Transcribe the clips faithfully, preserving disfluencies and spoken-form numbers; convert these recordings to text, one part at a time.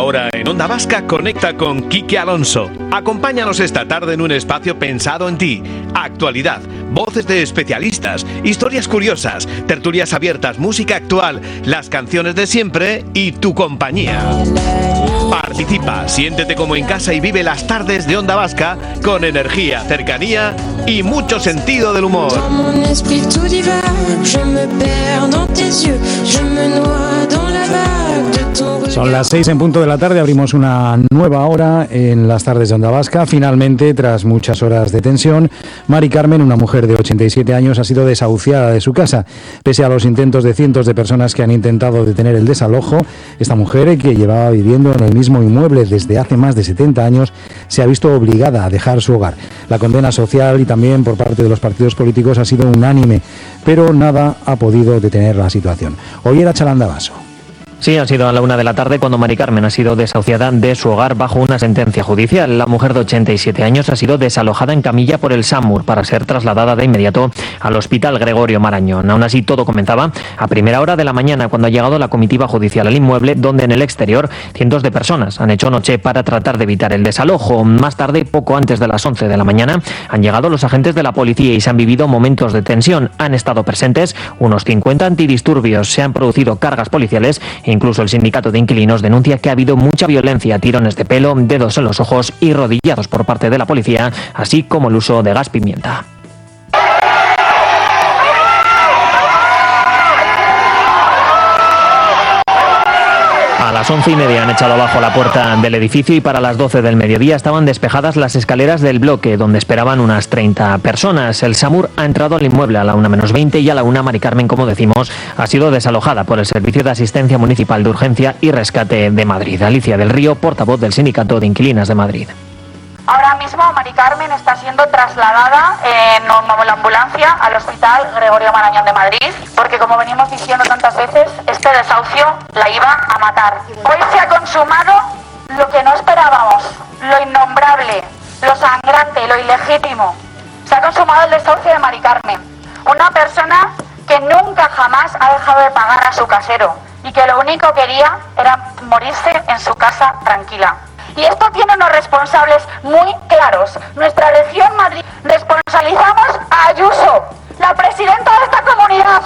Ahora en Onda Vasca conecta con Quique Alonso. Acompáñanos esta tarde en un espacio pensado en ti. Actualidad, voces de especialistas, historias curiosas, tertulias abiertas, música actual, las canciones de siempre y tu compañía. Participa, siéntete como en casa y vive las tardes de Onda Vasca con energía, cercanía y mucho sentido del humor. Son las seis en punto de la tarde, abrimos una nueva hora en las tardes de Onda Vasca. Finalmente, tras muchas horas de tensión, Mari Carmen, una mujer de ochenta y siete años, ha sido desahuciada de su casa. Pese a los intentos de cientos de personas que han intentado detener el desalojo, esta mujer, que llevaba viviendo en el mismo inmueble desde hace más de setenta años, se ha visto obligada a dejar su hogar. La condena social y también por parte de los partidos políticos ha sido unánime, pero nada ha podido detener la situación. Hoy era Chalanda Vaso. Sí, ha sido a la una de la tarde cuando Mari Carmen ha sido desahuciada de su hogar bajo una sentencia judicial. La mujer de ochenta y siete años ha sido desalojada en camilla por el SAMUR para ser trasladada de inmediato al Hospital Gregorio Marañón. Aún así, todo comenzaba a primera hora de la mañana cuando ha llegado la comitiva judicial al inmueble, donde en el exterior cientos de personas han hecho noche para tratar de evitar el desalojo. Más tarde, poco antes de las once de la mañana, han llegado los agentes de la policía y se han vivido momentos de tensión. Han estado presentes unos cincuenta antidisturbios, se han producido cargas policiales. Incluso el sindicato de inquilinos denuncia que ha habido mucha violencia, tirones de pelo, dedos en los ojos y rodillados por parte de la policía, así como el uso de gas pimienta. A las once y media han echado abajo la puerta del edificio y para las doce del mediodía estaban despejadas las escaleras del bloque, donde esperaban unas treinta personas. El SAMUR ha entrado al inmueble a la una menos veinte y a la una Mari Carmen, como decimos, ha sido desalojada por el Servicio de Asistencia Municipal de Urgencia y Rescate de Madrid. Alicia del Río, portavoz del Sindicato de Inquilinas de Madrid. Ahora mismo Mari Carmen está siendo trasladada en una ambulancia al Hospital Gregorio Marañón de Madrid, porque como venimos diciendo tantas veces, este desahucio la iba a matar. Hoy se ha consumado lo que no esperábamos, lo innombrable, lo sangrante, lo ilegítimo. Se ha consumado el desahucio de Mari Carmen, una persona que nunca jamás ha dejado de pagar a su casero y que lo único que quería era morirse en su casa tranquila. Y esto tiene unos responsables muy claros. Nuestra región Madrid responsabilizamos a Ayuso, la presidenta de esta comunidad.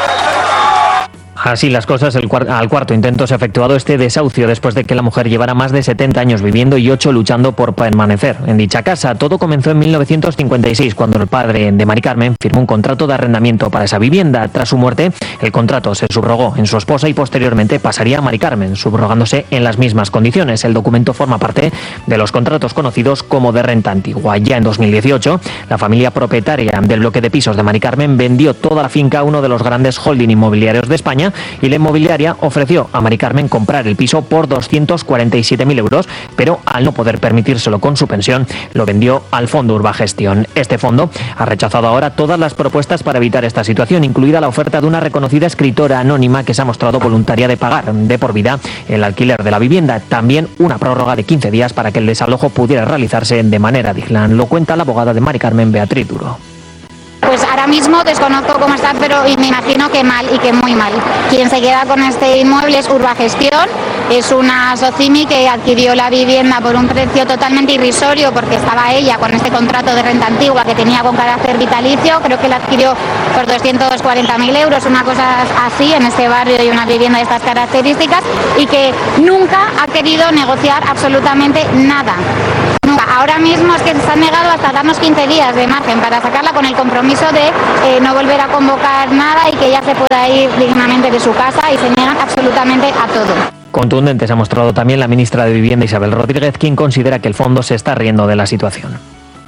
Así las cosas, el cuar- al cuarto intento se ha efectuado este desahucio después de que la mujer llevara más de setenta años viviendo y ocho luchando por permanecer en dicha casa. Todo comenzó en mil novecientos cincuenta y seis, cuando el padre de Mari Carmen firmó un contrato de arrendamiento para esa vivienda. Tras su muerte, el contrato se subrogó en su esposa y posteriormente pasaría a Mari Carmen, subrogándose en las mismas condiciones. El documento forma parte de los contratos conocidos como de renta antigua. Ya en dos mil dieciocho, la familia propietaria del bloque de pisos de Mari Carmen vendió toda la finca a uno de los grandes holding inmobiliarios de España y la inmobiliaria ofreció a Mari Carmen comprar el piso por doscientos cuarenta y siete mil euros, pero al no poder permitírselo con su pensión, lo vendió al Fondo Urbagestión. Este fondo ha rechazado ahora todas las propuestas para evitar esta situación, incluida la oferta de una reconocida escritora anónima que se ha mostrado voluntaria de pagar de por vida el alquiler de la vivienda. También una prórroga de quince días para que el desalojo pudiera realizarse de manera digna. Lo cuenta la abogada de Mari Carmen, Beatriz Duro. Pues ahora mismo desconozco cómo está, pero me imagino que mal y que muy mal. Quien se queda con este inmueble es Urbagestión, es una Socimi que adquirió la vivienda por un precio totalmente irrisorio porque estaba ella con este contrato de renta antigua que tenía con carácter vitalicio, creo que la adquirió por doscientos cuarenta mil euros, una cosa así en este barrio y una vivienda de estas características, y que nunca ha querido negociar absolutamente nada. Ahora mismo es que se han negado hasta darnos quince días de margen para sacarla con el compromiso de eh, no volver a convocar nada y que ella se pueda ir dignamente de su casa, y se niegan absolutamente a todo. Contundente se ha mostrado también la ministra de Vivienda, Isabel Rodríguez, quien considera que el fondo se está riendo de la situación.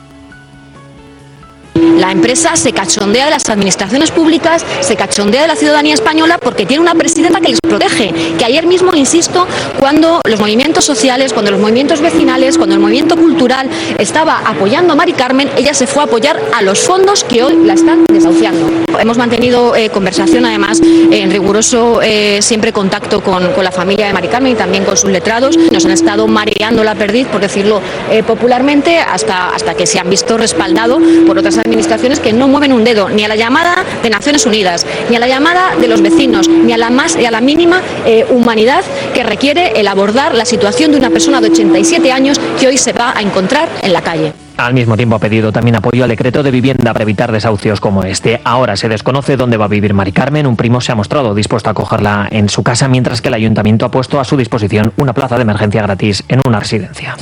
La empresa se cachondea de las administraciones públicas, se cachondea de la ciudadanía española porque tiene una presidenta que les protege. Que ayer mismo, insisto, cuando los movimientos sociales, cuando los movimientos vecinales, cuando el movimiento cultural estaba apoyando a Mari Carmen, ella se fue a apoyar a los fondos que hoy la están desahuciando. Hemos mantenido eh, conversación, además, eh, en riguroso eh, siempre contacto con, con la familia de Mari Carmen y también con sus letrados. Nos han estado mareando la perdiz, por decirlo eh, popularmente, hasta, hasta que se han visto respaldados por otras administraciones administraciones que no mueven un dedo, ni a la llamada de Naciones Unidas, ni a la llamada de los vecinos, ni a la más y a la mínima eh, humanidad que requiere el abordar la situación de una persona de ochenta y siete años que hoy se va a encontrar en la calle. Al mismo tiempo ha pedido también apoyo al decreto de vivienda para evitar desahucios como este. Ahora se desconoce dónde va a vivir Mari Carmen. Un primo se ha mostrado dispuesto a acogerla en su casa, mientras que el ayuntamiento ha puesto a su disposición una plaza de emergencia gratis en una residencia.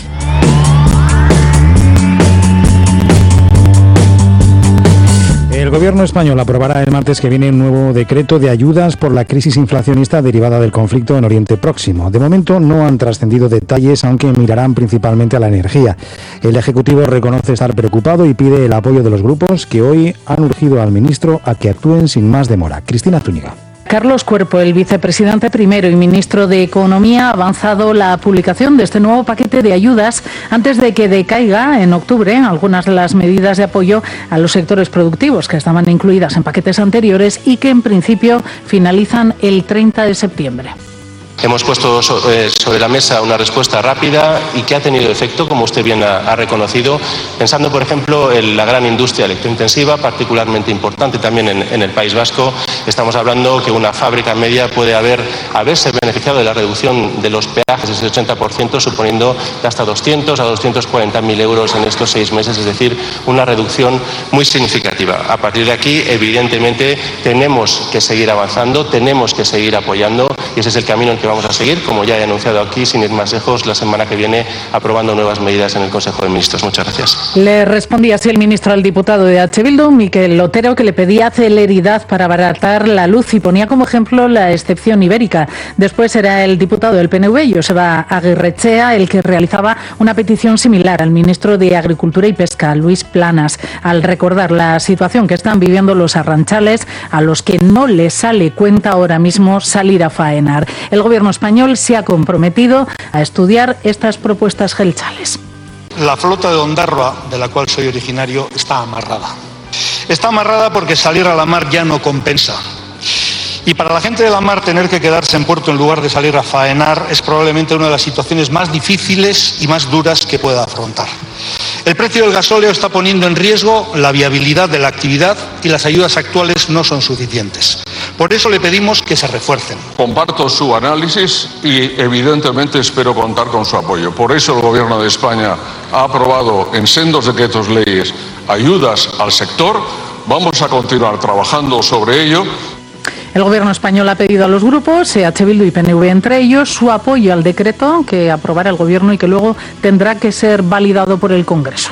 El gobierno español aprobará el martes que viene un nuevo decreto de ayudas por la crisis inflacionista derivada del conflicto en Oriente Próximo. De momento no han trascendido detalles, aunque mirarán principalmente a la energía. El Ejecutivo reconoce estar preocupado y pide el apoyo de los grupos que hoy han urgido al ministro a que actúen sin más demora. Cristina Zúñiga. Carlos Cuerpo, el vicepresidente primero y ministro de Economía, ha avanzado la publicación de este nuevo paquete de ayudas antes de que decaiga en octubre algunas de las medidas de apoyo a los sectores productivos que estaban incluidas en paquetes anteriores y que en principio finalizan el treinta de septiembre. Hemos puesto sobre la mesa una respuesta rápida y que ha tenido efecto, como usted bien ha reconocido, pensando, por ejemplo, en la gran industria electrointensiva, particularmente importante también en, en el País Vasco. Estamos hablando que una fábrica media puede haber, haberse beneficiado de la reducción de los peajes ese ochenta por ciento, suponiendo de hasta doscientos a doscientos cuarenta mil euros en estos seis meses, es decir, una reducción muy significativa. A partir de aquí, evidentemente, tenemos que seguir avanzando, tenemos que seguir apoyando y ese es el camino en que vamos a seguir, como ya he anunciado aquí, sin ir más lejos, la semana que viene aprobando nuevas medidas en el Consejo de Ministros. Muchas gracias. Le respondía así el ministro al diputado de H. Bildu, Miquel Otero, que le pedía celeridad para abaratar la luz y ponía como ejemplo la excepción ibérica. Después era el diputado del P N V, Joseba Aguirrechea, el que realizaba una petición similar al ministro de Agricultura y Pesca, Luis Planas, al recordar la situación que están viviendo los arranchales, a los que no les sale cuenta ahora mismo salir a faenar. El gobierno El gobierno español se ha comprometido a estudiar estas propuestas gelchales. La flota de Ondarroa, de la cual soy originario, está amarrada. Está amarrada porque salir a la mar ya no compensa. Y para la gente de la mar tener que quedarse en puerto en lugar de salir a faenar es probablemente una de las situaciones más difíciles y más duras que pueda afrontar. El precio del gasóleo está poniendo en riesgo la viabilidad de la actividad y las ayudas actuales no son suficientes. Por eso le pedimos que se refuercen. Comparto su análisis y evidentemente espero contar con su apoyo. Por eso el Gobierno de España ha aprobado en sendos decretos leyes ayudas al sector. Vamos a continuar trabajando sobre ello. El gobierno español ha pedido a los grupos, H. Bildu y P N V entre ellos, su apoyo al decreto que aprobará el gobierno y que luego tendrá que ser validado por el Congreso.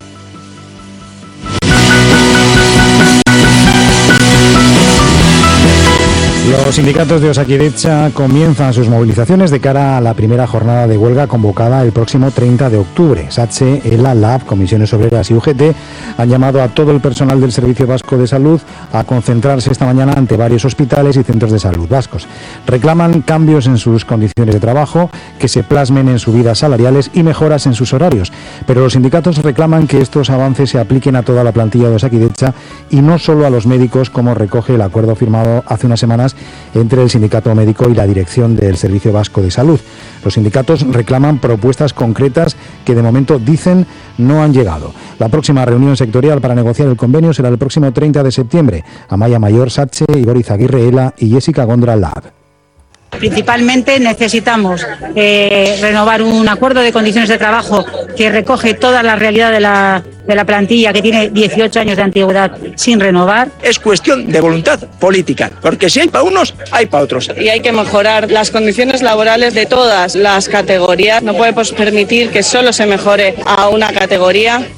Los sindicatos de Osakidetza comienzan sus movilizaciones de cara a la primera jornada de huelga convocada el próximo treinta de octubre. SATSE, ELA, LAB, Comisiones Obreras y U G T han llamado a todo el personal del Servicio Vasco de Salud a concentrarse esta mañana ante varios hospitales y centros de salud vascos. Reclaman cambios en sus condiciones de trabajo, que se plasmen en subidas salariales y mejoras en sus horarios. Pero los sindicatos reclaman que estos avances se apliquen a toda la plantilla de Osakidetza y no solo a los médicos, como recoge el acuerdo firmado hace unas semanas entre el sindicato médico y la dirección del Servicio Vasco de Salud. Los sindicatos reclaman propuestas concretas que de momento dicen no han llegado. La próxima reunión sectorial para negociar el convenio será el próximo treinta de septiembre. Amaya Mayor, SATSE, Igor Izaguirre, ELA y Jessica Gondra, LAB. Principalmente necesitamos eh, renovar un acuerdo de condiciones de trabajo que recoge toda la realidad de la, de la plantilla, que tiene dieciocho años de antigüedad sin renovar. Es cuestión de voluntad política, porque si hay para unos, hay para otros. Y hay que mejorar las condiciones laborales de todas las categorías. No podemos permitir que solo se mejore a una categoría.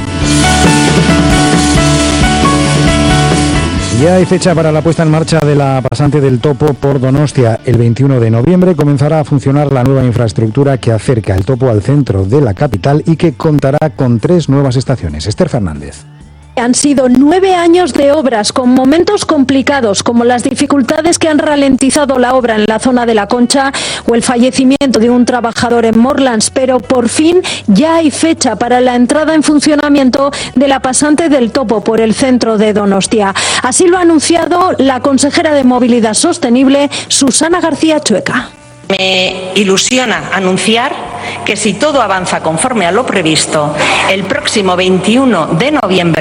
Ya hay fecha para la puesta en marcha de la pasante del Topo por Donostia. El veintiuno de noviembre comenzará a funcionar la nueva infraestructura que acerca el Topo al centro de la capital y que contará con tres nuevas estaciones. Esther Fernández. Han sido nueve años de obras con momentos complicados como las dificultades que han ralentizado la obra en la zona de La Concha o el fallecimiento de un trabajador en Morlands, pero por fin ya hay fecha para la entrada en funcionamiento de la pasante del Topo por el centro de Donostia. Así lo ha anunciado la consejera de Movilidad Sostenible, Susana García Chueca. Me ilusiona anunciar que si todo avanza conforme a lo previsto, el próximo veintiuno de noviembre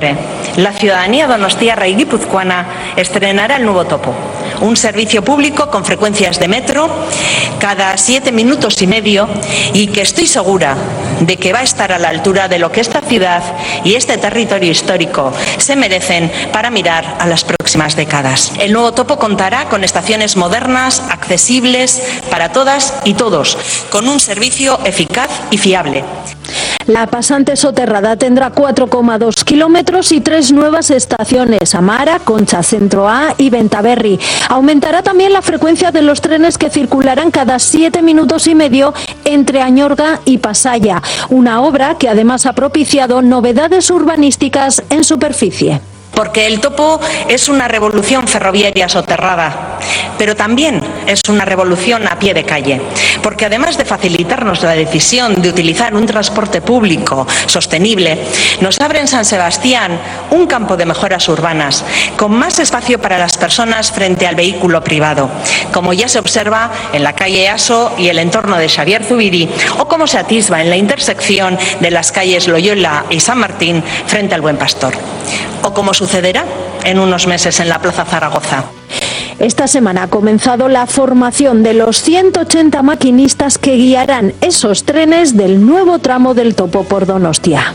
la ciudadanía donostiarra y guipuzcoana estrenará el nuevo topo, un servicio público con frecuencias de metro cada siete minutos y medio y que estoy segura de que va a estar a la altura de lo que esta ciudad y este territorio histórico se merecen para mirar a las próximas décadas. El nuevo topo contará con estaciones modernas, accesibles para todas y todos, con un servicio eficaz y fiable. La pasante soterrada tendrá cuatro coma dos kilómetros y tres nuevas estaciones: Amara, Concha Centro A y Bentaberri. Aumentará también la frecuencia de los trenes que circularán cada siete minutos y medio entre Añorga y Pasaya, una obra que además ha propiciado novedades urbanísticas en superficie. Porque el topo es una revolución ferroviaria soterrada, pero también es una revolución a pie de calle, porque además de facilitarnos la decisión de utilizar un transporte público sostenible, nos abre en San Sebastián un campo de mejoras urbanas, con más espacio para las personas frente al vehículo privado, como ya se observa en la calle Aso y el entorno de Xavier Zubiri, o como se atisba en la intersección de las calles Loyola y San Martín frente al Buen Pastor, o como sucederá en unos meses en la Plaza Zaragoza. Esta semana ha comenzado la formación de los ciento ochenta maquinistas que guiarán esos trenes del nuevo tramo del Topo por Donostia.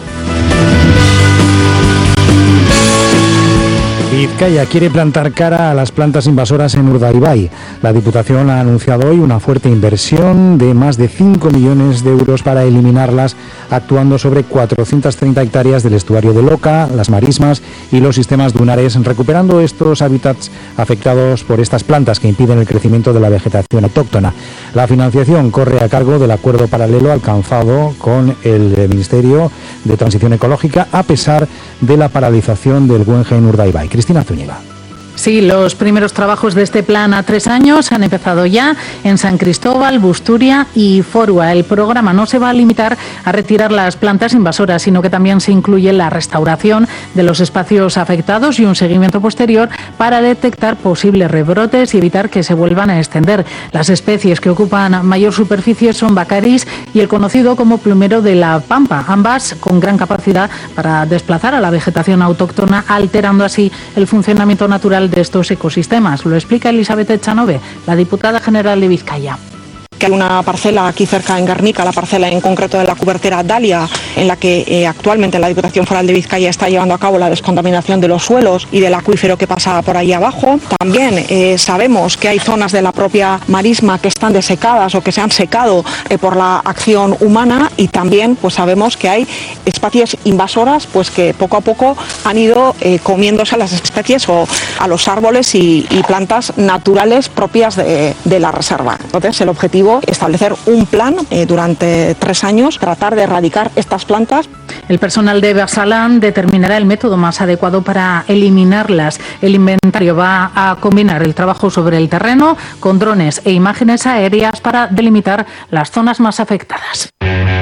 Vizcaya quiere plantar cara a las plantas invasoras en Urdaibai. La Diputación ha anunciado hoy una fuerte inversión de más de cinco millones de euros para eliminarlas, actuando sobre cuatrocientas treinta hectáreas del estuario de Loca, las marismas y los sistemas dunares, recuperando estos hábitats afectados por estas plantas que impiden el crecimiento de la vegetación autóctona. La financiación corre a cargo del acuerdo paralelo alcanzado con el Ministerio de Transición Ecológica, a pesar de la paralización del Guggenheim Urdaibai. Cristina Zúñiga. Sí, los primeros trabajos de este plan a tres años han empezado ya en San Cristóbal, Busturia y Forua. El programa no se va a limitar a retirar las plantas invasoras, sino que también se incluye la restauración de los espacios afectados y un seguimiento posterior para detectar posibles rebrotes y evitar que se vuelvan a extender. Las especies que ocupan mayor superficie son Baccaris y el conocido como plumero de la Pampa, ambas con gran capacidad para desplazar a la vegetación autóctona, alterando así el funcionamiento natural de estos ecosistemas. Lo explica Elizabeth Echanove, la diputada general de Vizcaya. Que hay una parcela aquí cerca en Guernica, la parcela en concreto de la cubertera Dalia, en la que eh, actualmente la Diputación Foral de Vizcaya está llevando a cabo la descontaminación de los suelos y del acuífero que pasa por ahí abajo. También eh, sabemos que hay zonas de la propia marisma que están desecadas o que se han secado eh, por la acción humana, y también pues sabemos que hay especies invasoras pues que poco a poco han ido eh, comiéndose a las especies o a los árboles y, y plantas naturales propias de, de la reserva. Entonces el objetivo establecer un plan eh, durante tres años, tratar de erradicar estas plantas. El personal de Basalan determinará el método más adecuado para eliminarlas. El inventario va a combinar el trabajo sobre el terreno con drones e imágenes aéreas para delimitar las zonas más afectadas.